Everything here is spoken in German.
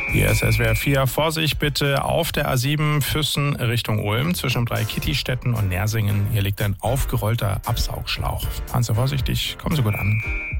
Hier ist SWR 4. Vorsicht bitte auf der A7 Füssen Richtung Ulm zwischen Bleikittistetten und Nersingen. Hier liegt ein aufgerollter Absaugschlauch. Fahren Sie vorsichtig, kommen Sie gut an.